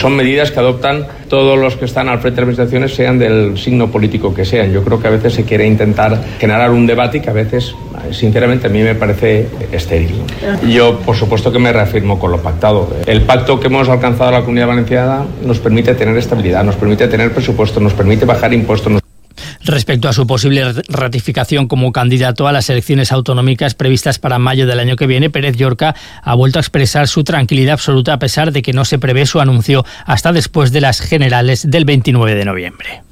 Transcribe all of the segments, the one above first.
Son medidas que adoptan todos los que están al frente de las administraciones, sean del signo político que sean. Yo creo que a veces se quiere intentar generar un debate que a veces, sinceramente, a mí me parece estéril. Yo, por supuesto, que me reafirmo con lo pactado. El pacto que hemos alcanzado en la Comunidad Valenciana nos permite tener estabilidad, nos permite tener presupuesto, nos permite bajar impuestos. Respecto a su posible ratificación como candidato a las elecciones autonómicas previstas para mayo del año que viene, Pérez Llorca ha vuelto a expresar su tranquilidad absoluta a pesar de que no se prevé su anuncio hasta después de las generales del 29 de noviembre.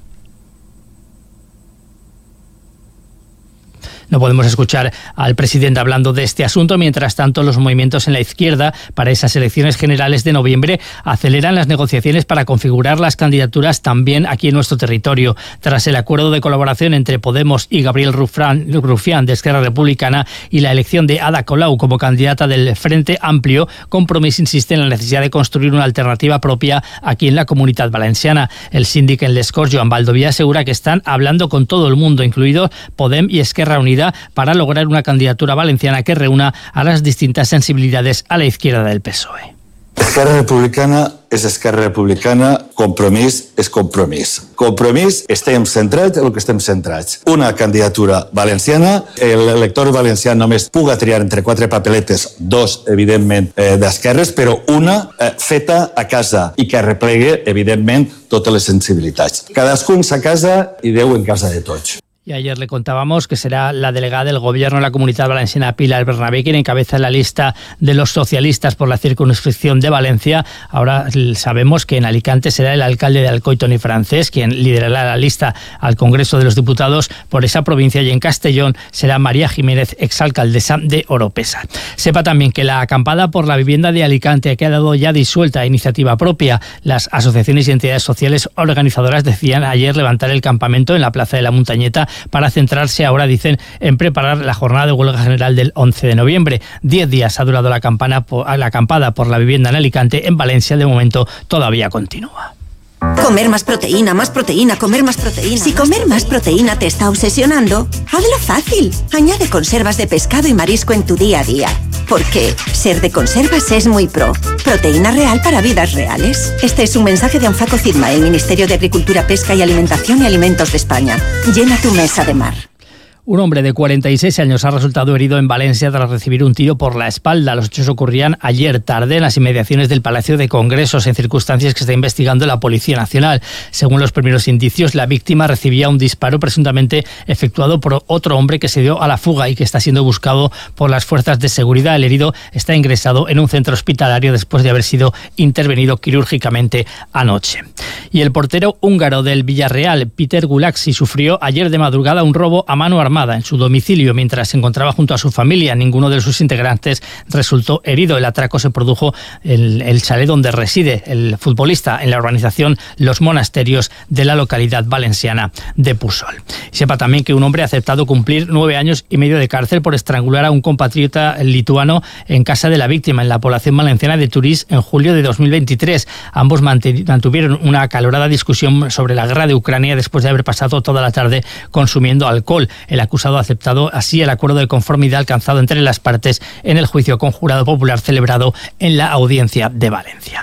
No podemos escuchar al presidente hablando de este asunto. Mientras tanto, los movimientos en la izquierda para esas elecciones generales de noviembre aceleran las negociaciones para configurar las candidaturas también aquí en nuestro territorio. Tras el acuerdo de colaboración entre Podemos y Gabriel Rufián de Esquerra Republicana y la elección de Ada Colau como candidata del Frente Amplio, Compromís insiste en la necesidad de construir una alternativa propia aquí en la Comunitat Valenciana. El síndic en Les Corts, Joan Baldovia, asegura que están hablando con todo el mundo, incluido Podem y Esquerra Unida, para lograr una candidatura valenciana que reúna a las distintas sensibilidades a la izquierda del PSOE. Esquerra Republicana és Esquerra Republicana, Compromís és Compromís. Compromís, estem centrats en el que estem centrats. Una candidatura valenciana, l'elector valencià només puga triar entre 4 papeletes, 2, evidentment, d'esquerres, però una feta a casa i que arreplegue, evidentment, totes les sensibilitats. Cadascun sa casa i Déu en casa de tots. Y ayer le contábamos que será la delegada del Gobierno en la Comunidad Valenciana, Pilar Bernabé, quien encabeza la lista de los socialistas por la circunscripción de Valencia. Ahora sabemos que en Alicante será el alcalde de Alcoi, Toni Francés, quien liderará la lista al Congreso de los Diputados por esa provincia, y en Castellón será María Jiménez, exalcaldesa de Oropesa. Sepa también que la acampada por la vivienda de Alicante ha quedado ya disuelta a iniciativa propia. Las asociaciones y entidades sociales organizadoras decían ayer levantar el campamento en la Plaza de la Montañeta para centrarse ahora, dicen, en preparar la jornada de huelga general del 11 de noviembre. 10 días ha durado la acampada por la vivienda en Alicante. En Valencia, de momento, todavía continúa. Comer más proteína, comer más proteína. Si comer más proteína te está obsesionando, hazlo fácil. Añade conservas de pescado y marisco en tu día a día. Porque ser de conservas es muy pro. Proteína real para vidas reales. Este es un mensaje de Anfaco Cidma, el Ministerio de Agricultura, Pesca y Alimentación y Alimentos de España. Llena tu mesa de mar. Un hombre de 46 años ha resultado herido en Valencia tras recibir un tiro por la espalda. Los hechos ocurrían ayer tarde en las inmediaciones del Palacio de Congresos, en circunstancias que está investigando la Policía Nacional. Según los primeros indicios, la víctima recibía un disparo presuntamente efectuado por otro hombre que se dio a la fuga y que está siendo buscado por las fuerzas de seguridad. El herido está ingresado en un centro hospitalario después de haber sido intervenido quirúrgicamente anoche. Y el portero húngaro del Villarreal, Peter Gulaxi, sufrió ayer de madrugada un robo a mano armada en su domicilio mientras se encontraba junto a su familia. Ninguno de sus integrantes resultó herido. El atraco se produjo en el chalet donde reside el futbolista, en la urbanización Los Monasterios de la localidad valenciana de Puçol. Sepa también que un hombre ha aceptado cumplir 9 años y medio de cárcel por estrangular a un compatriota lituano en casa de la víctima, en la población valenciana de Turís, en julio de 2023. Ambos mantuvieron una acalorada discusión sobre la guerra de Ucrania después de haber pasado toda la tarde consumiendo alcohol. El acusado ha aceptado así el acuerdo de conformidad alcanzado entre las partes en el juicio conjurado popular celebrado en la Audiencia de Valencia.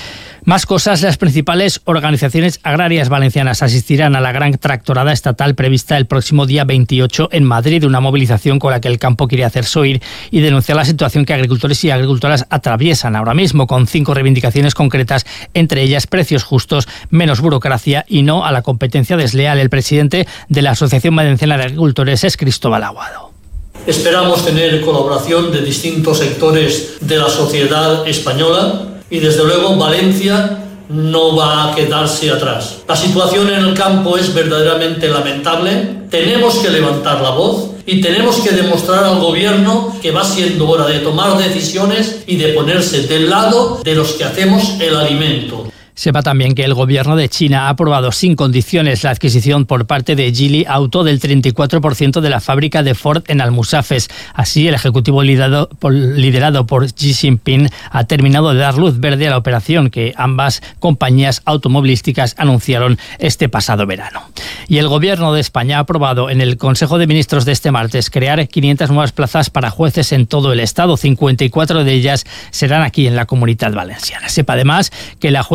Más cosas. Las principales organizaciones agrarias valencianas asistirán a la gran tractorada estatal prevista el próximo día 28 en Madrid, una movilización con la que el campo quiere hacerse oír y denunciar la situación que agricultores y agricultoras atraviesan ahora mismo, con 5 reivindicaciones concretas, entre ellas precios justos, menos burocracia y no a la competencia desleal. El presidente de la Asociación Valenciana de Agricultores es Cristóbal Aguado. Esperamos tener colaboración de distintos sectores de la sociedad española y desde luego Valencia no va a quedarse atrás. La situación en el campo es verdaderamente lamentable. Tenemos que levantar la voz y tenemos que demostrar al gobierno que va siendo hora de tomar decisiones y de ponerse del lado de los que hacemos el alimento. Sepa también que el gobierno de China ha aprobado sin condiciones la adquisición por parte de Geely Auto del 34% de la fábrica de Ford en Almusafes. Así, el ejecutivo liderado por Xi Jinping ha terminado de dar luz verde a la operación que ambas compañías automovilísticas anunciaron este pasado verano. Y el gobierno de España ha aprobado en el Consejo de Ministros de este martes crear 500 nuevas plazas para jueces en todo el Estado. 54 de ellas serán aquí en la Comunidad Valenciana. Sepa además que la jueza